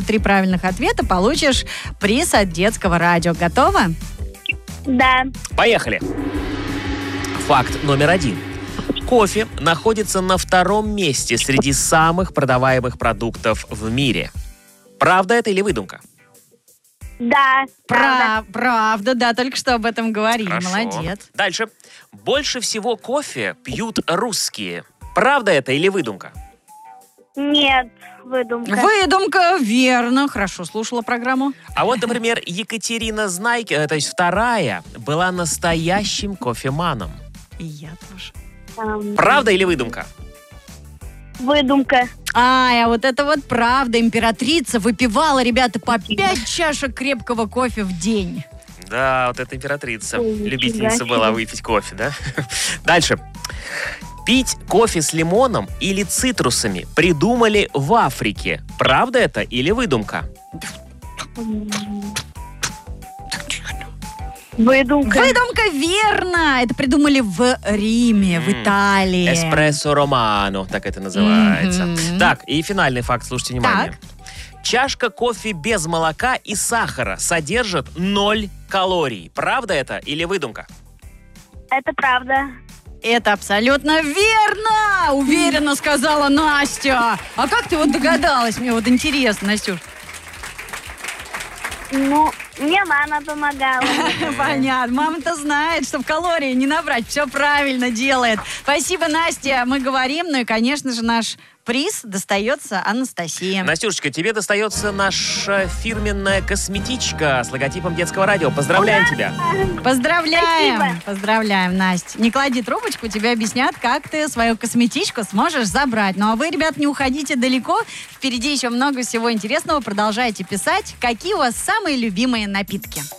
3 правильных ответа, получишь приз от детского радио. Готова? Да. Поехали. Факт номер 1. Кофе находится на 2-м месте среди самых продаваемых продуктов в мире. Правда это или выдумка? Да. Правда, да, только что об этом говорили. Хорошо. Молодец. Дальше. Больше всего кофе пьют русские. Правда это или выдумка? Нет, выдумка. Выдумка, верно. Хорошо слушала программу. А вот, например, Екатерина Знайка, то есть 2-я, была настоящим кофеманом. И я тоже. Правда или выдумка? Выдумка. А вот это вот правда. Императрица выпивала, ребята, по 5 чашек крепкого кофе в день. Да, вот эта императрица. Ой, Любительница нифига была себе. выпить кофе, да? Дальше. Пить кофе с лимоном или цитрусами придумали в Африке. Правда это или выдумка? Выдумка. Выдумка, верно. Это придумали в Риме, в Италии. Эспрессо романо, так это называется. Мгм. Так, и финальный факт, слушайте внимание. Так. Чашка кофе без молока и сахара содержит 0 калорий. Правда это или выдумка? Это правда. Это абсолютно верно! Уверенно сказала Настя. А как ты вот догадалась? Мне вот интересно, Настюш. Ну, мне мама помогала. Понятно. Мама-то знает, что в калории не набрать. Все правильно делает. Спасибо, Настя. Мы говорим. Ну и, конечно же, наш приз достается Анастасии. Настюшечка, тебе достается наша фирменная косметичка с логотипом детского радио. Поздравляем тебя! Поздравляем! Спасибо. Поздравляем, Настя. Не клади трубочку, тебе объяснят, как ты свою косметичку сможешь забрать. Ну а вы, ребят, не уходите далеко. Впереди еще много всего интересного. Продолжайте писать. Какие у вас самые любимые напитки?